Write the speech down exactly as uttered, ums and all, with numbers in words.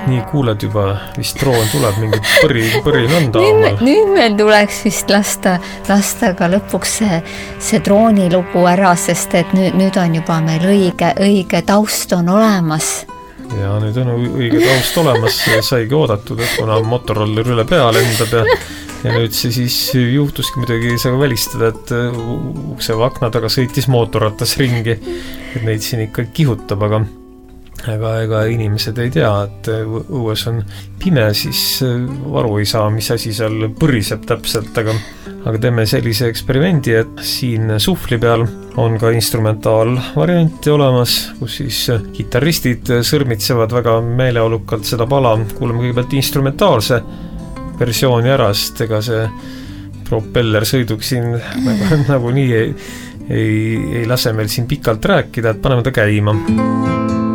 nii kuuled juba, vist droon tuleb, mingi põri, põri nõnda nüüd, nüüd meil tuleks vist lasta, lasta ka lõpuks see, see droonilugu ära, sest et nüüd, nüüd on juba meil õige, õige taust on olemas. Ja nüüd on õige taust olemas, saigi oodatud, et kuna motorroller üle pea lendab ja, ja nüüd see siis juhtuski muidugi sa välistada, et ukse või akna taga sõitis mootorratas ringi, et neid siin ikka kihutab, aga aga ega inimesed ei tea, et õues on pime, siis aru ei saa, mis asi seal põriseb täpselt, aga aga teeme sellise eksperimendi, et siin suhvli peal on ka instrumentaalvarianti olemas, kus siis kitarristid sõrmitsevad väga meeleolukalt seda pala. Kuuleme kõigepealt instrumentaalse versiooni ära, sest ega see propeller sõiduk siin nagu, nagu nii ei, ei, ei lase meil siin pikalt rääkida, et paneme ta käima.